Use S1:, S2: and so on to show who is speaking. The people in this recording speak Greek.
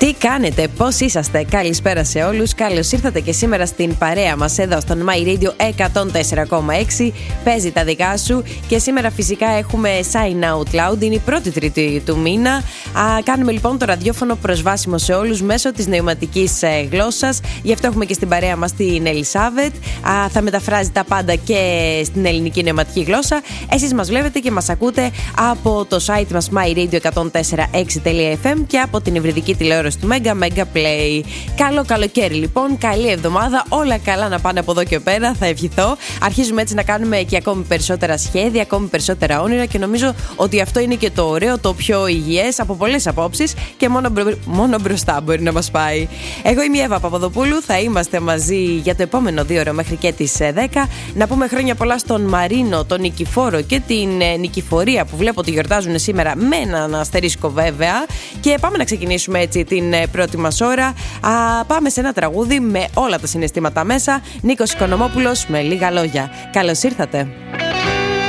S1: Τι κάνετε, πώς είσαστε, καλησπέρα σε όλους. Καλώς ήρθατε και σήμερα στην παρέα μας εδώ στον My Radio 104,6. Παίζει τα δικά σου και σήμερα φυσικά έχουμε Sign Out Loud. Είναι η πρώτη Τρίτη του μήνα. Κάνουμε λοιπόν το ραδιόφωνο προσβάσιμο σε όλους μέσω της νοηματικής γλώσσας. Γι' αυτό έχουμε και στην παρέα μας την Ελισάβετ. Θα μεταφράζει τα πάντα και στην ελληνική νοηματική γλώσσα. Εσείς μας βλέπετε και μας ακούτε από το site μας myradio104.6.fm και από την υβριδική τηλεόραση του Mega Play. Καλό καλοκαίρι λοιπόν, καλή εβδομάδα, όλα καλά να πάνε από εδώ και πέρα, θα ευχηθώ. Αρχίζουμε έτσι να κάνουμε και ακόμη περισσότερα σχέδια, ακόμη περισσότερα όνειρα και νομίζω ότι αυτό είναι και το ωραίο, το πιο υγιές από πολλές απόψεις και μόνο μπροστά μπορεί να μας πάει. Εγώ είμαι η Εύα Παπαδοπούλου, θα είμαστε μαζί για το επόμενο 2 ώρο μέχρι και τις 10. Να πούμε χρόνια πολλά στον Μαρίνο, τον Νικηφόρο και την Νικηφορία που βλέπω ότι γιορτάζουν σήμερα με έναν αστερίσκο βέβαια. Και πάμε να ξεκινήσουμε έτσι την πρώτη μας ώρα. Πάμε σε ένα τραγούδι με όλα τα συναισθήματα μέσα. Νίκος Οικονομόπουλος με λίγα λόγια. Καλώς ήρθατε.